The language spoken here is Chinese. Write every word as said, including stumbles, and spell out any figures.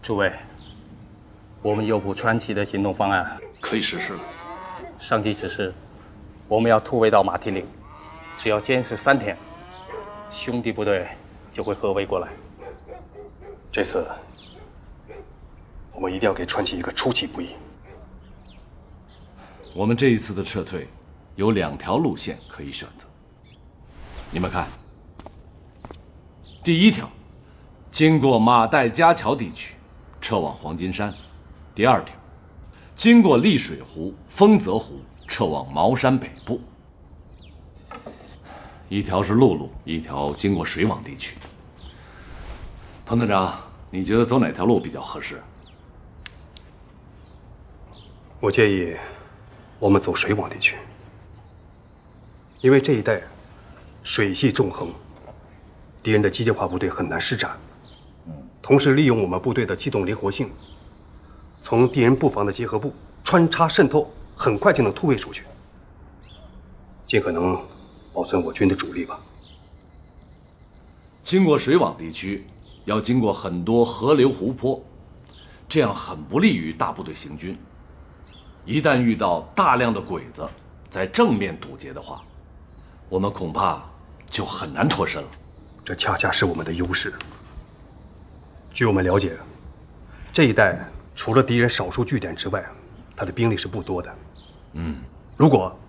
诸位，我们右部川崎的行动方案可以实施了。 上级指示，我们要突围到马蹄岭，只要坚持三天，兄弟部队就会合围过来。 这次我们一定要给川崎一个出其不意。 我们这一次的撤退有两条路线可以选择，你们看，第一条，经过马代加桥地区，撤往黄金山；第二条，经过丽水湖、丰泽湖，撤往茅山北部。一条是陆路，一条经过水网地区。彭团长，你觉得走哪条路比较合适？ 我建议我们走水网地区，因为这一带水系纵横，敌人的机械化部队很难施展。同时利用我们部队的机动灵活性，从敌人布防的结合部穿插渗透，很快就能突围出去，尽可能保存我军的主力吧。 经过水网地区，要经过很多河流湖泊，这样很不利于大部队行军。一旦遇到大量的鬼子在正面堵截的话，我们恐怕就很难脱身了。 这恰恰是我们的优势。据我们了解，这一带除了敌人少数据点之外，他的兵力是不多的。 嗯， 如果